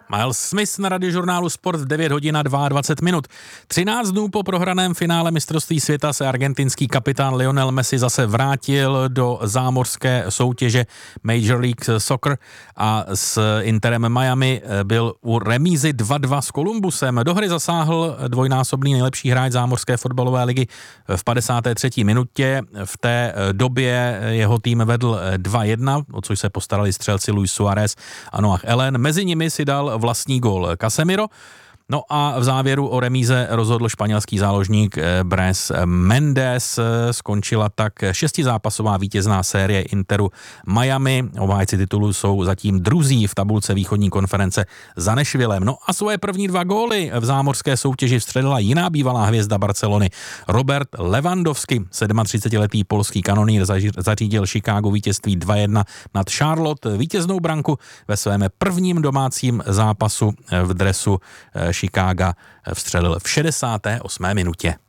Miles Smith na radiožurnálu Sport v 9 hodin a 22 minut. 13 dnů po prohraném finále mistrovství světa se argentinský kapitán Lionel Messi zase vrátil do zámořské soutěže Major League Soccer a s Interem Miami byl u remízy 2-2 s Columbusem. Do hry zasáhl dvojnásobný nejlepší hráč zámořské fotbalové ligy v 53. minutě. V té době jeho tým vedl 2-1, o což se postarali střelci Luis Suárez a Noah Ellen. Mezi nimi si dal vlastní gól Casemiro. No a v závěru o remíze rozhodl španělský záložník Brais Méndez. Skončila tak 6zápasová vítězná série Interu Miami. Obhájci titulu jsou zatím druzí v tabulce východní konference za Nashvillem. No a svoje první 2 góly v zámořské soutěži vstřelila jiná bývalá hvězda Barcelony. Robert Lewandowski, 37letý polský kanonýr, zařídil Chicagu vítězství 2-1 nad Charlotte. Vítěznou branku ve svém prvním domácím zápasu v dresu Chicaga vstřelil v 68. minutě.